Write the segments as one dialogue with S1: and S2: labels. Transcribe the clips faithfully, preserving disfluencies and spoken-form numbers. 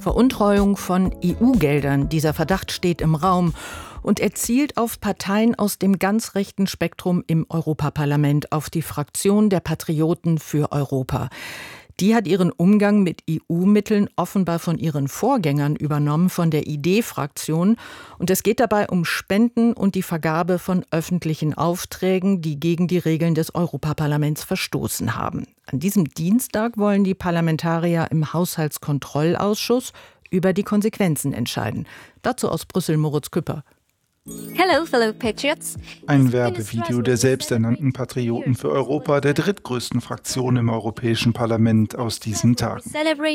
S1: Veruntreuung von E U-Geldern. Dieser Verdacht steht im Raum und er zielt auf Parteien aus dem ganz rechten Spektrum im Europaparlament, auf die Fraktion der Patrioten für Europa. Die hat ihren Umgang mit E U-Mitteln offenbar von ihren Vorgängern übernommen, von der I D-Fraktion. Und es geht dabei um Spenden und die Vergabe von öffentlichen Aufträgen, die gegen die Regeln des Europaparlaments verstoßen haben. An diesem Dienstag wollen die Parlamentarier im Haushaltskontrollausschuss über die Konsequenzen entscheiden. Dazu aus Brüssel Moritz Küpper.
S2: Hello, fellow patriots.
S3: Ein Werbevideo der selbsternannten Patrioten für Europa, der drittgrößten Fraktion im Europäischen Parlament aus diesen Tagen.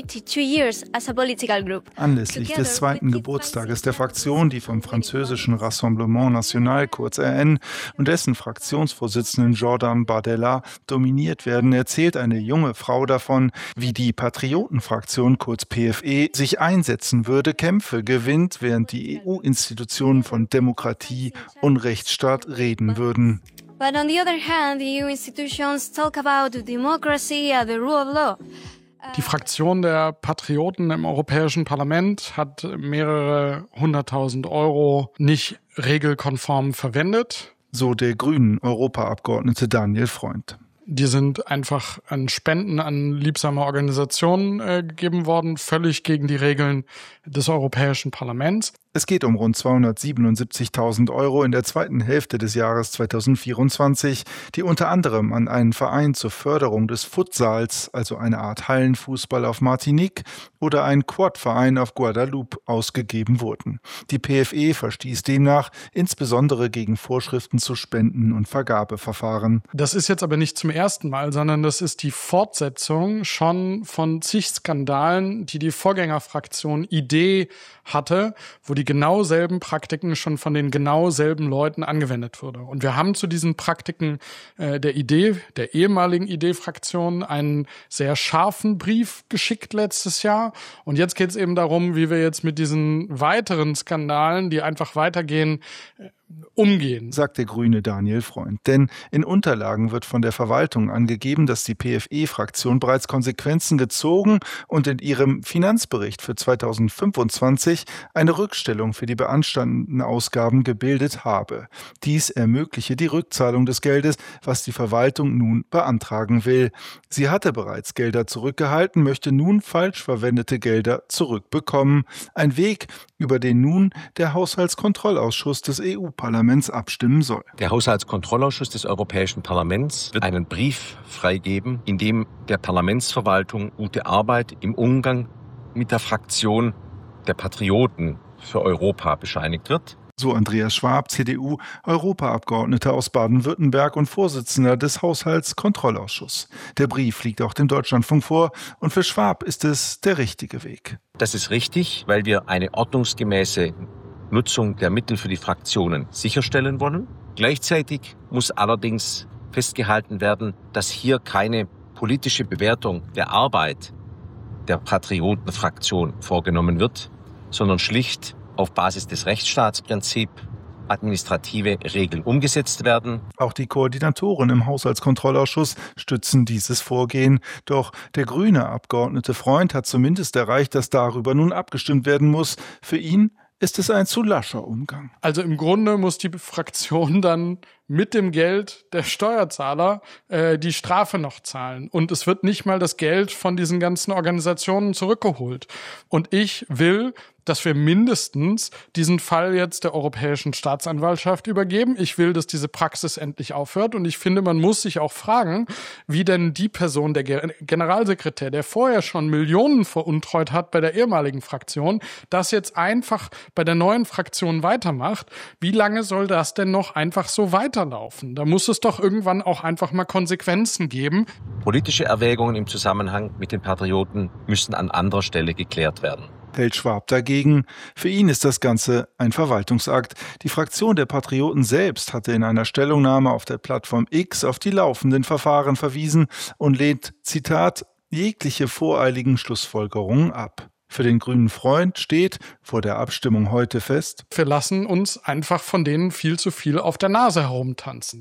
S3: Anlässlich des zweiten Geburtstages der Fraktion, die vom französischen Rassemblement National, kurz R N, und dessen Fraktionsvorsitzenden Jordan Bardella dominiert werden, erzählt eine junge Frau davon, wie die Patriotenfraktion, kurz P F E, sich einsetzen würde, Kämpfe gewinnt, während die E U-Institutionen von Demokratie Demokratie und Rechtsstaat reden würden.
S2: But on the other hand, the E U institutions talk about democracy and the rule of law.
S4: Die Fraktion der Patrioten im Europäischen Parlament hat mehrere hunderttausend Euro nicht regelkonform verwendet.
S3: So der grünen Europaabgeordnete Daniel Freund.
S4: Die sind einfach an Spenden an liebsame Organisationen äh, gegeben worden, völlig gegen die Regeln des Europäischen Parlaments.
S3: Es geht um rund zweihundertsiebenundsiebzigtausend Euro in der zweiten Hälfte des Jahres zweitausendvierundzwanzig, die unter anderem an einen Verein zur Förderung des Futsals, also eine Art Hallenfußball auf Martinique, oder einen Quad-Verein auf Guadeloupe ausgegeben wurden. Die P F E verstieß demnach insbesondere gegen Vorschriften zu Spenden- und Vergabeverfahren.
S4: Das ist jetzt aber nicht zum ersten Mal, sondern das ist die Fortsetzung schon von zig Skandalen, die die Vorgängerfraktion I D hatte, wo die genau selben Praktiken schon von den genau selben Leuten angewendet wurde. Und wir haben zu diesen Praktiken äh, der I D, der ehemaligen I D-Fraktion, einen sehr scharfen Brief geschickt letztes Jahr. Und jetzt geht es eben darum, wie wir jetzt mit diesen weiteren Skandalen, die einfach weitergehen, äh, umgehen,
S3: sagt der grüne Daniel Freund. Denn in Unterlagen wird von der Verwaltung angegeben, dass die P F E-Fraktion bereits Konsequenzen gezogen und in ihrem Finanzbericht für zweitausendfünfundzwanzig eine Rückstellung für die beanstandeten Ausgaben gebildet habe. Dies ermögliche die Rückzahlung des Geldes, was die Verwaltung nun beantragen will. Sie hatte bereits Gelder zurückgehalten, möchte nun falsch verwendete Gelder zurückbekommen. Ein Weg, über den nun der Haushaltskontrollausschuss des E U-Parlaments abstimmen soll.
S5: Der Haushaltskontrollausschuss des Europäischen Parlaments wird einen Brief freigeben, in dem der Parlamentsverwaltung gute Arbeit im Umgang mit der Fraktion der Patrioten für Europa bescheinigt wird.
S3: So Andreas Schwab, C D U, Europaabgeordneter aus Baden-Württemberg und Vorsitzender des Haushaltskontrollausschusses. Der Brief liegt auch dem Deutschlandfunk vor und für Schwab ist es der richtige Weg.
S5: Das ist richtig, weil wir eine ordnungsgemäße Nutzung der Mittel für die Fraktionen sicherstellen wollen. Gleichzeitig muss allerdings festgehalten werden, dass hier keine politische Bewertung der Arbeit der Patriotenfraktion vorgenommen wird, sondern schlicht auf Basis des Rechtsstaatsprinzips administrative Regeln umgesetzt werden.
S3: Auch die Koordinatoren im Haushaltskontrollausschuss stützen dieses Vorgehen. Doch der grüne Abgeordnete Freund hat zumindest erreicht, dass darüber nun abgestimmt werden muss. Für ihn ist es ein zu lascher Umgang.
S4: Also im Grunde muss die Fraktion dann mit dem Geld der Steuerzahler äh, die Strafe noch zahlen. Und es wird nicht mal das Geld von diesen ganzen Organisationen zurückgeholt. Und ich will, dass wir mindestens diesen Fall jetzt der Europäischen Staatsanwaltschaft übergeben. Ich will, dass diese Praxis endlich aufhört. Und ich finde, man muss sich auch fragen, wie denn die Person, der Generalsekretär, der vorher schon Millionen veruntreut hat bei der ehemaligen Fraktion, das jetzt einfach bei der neuen Fraktion weitermacht. Wie lange soll das denn noch einfach so weiterlaufen? Da muss es doch irgendwann auch einfach mal Konsequenzen geben.
S5: Politische Erwägungen im Zusammenhang mit den Patrioten müssen an anderer Stelle geklärt werden.
S3: Hält Schwab dagegen. Für ihn ist das Ganze ein Verwaltungsakt. Die Fraktion der Patrioten selbst hatte in einer Stellungnahme auf der Plattform X auf die laufenden Verfahren verwiesen und lehnt, Zitat, jegliche voreiligen Schlussfolgerungen ab. Für den grünen Freund steht vor der Abstimmung heute fest:
S4: Wir lassen uns einfach von denen viel zu viel auf der Nase herumtanzen.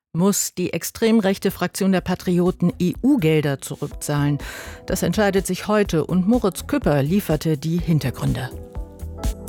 S1: Muss die extrem rechte Fraktion der Patrioten E U-Gelder zurückzahlen? Das entscheidet sich heute und Moritz Küpper lieferte die Hintergründe.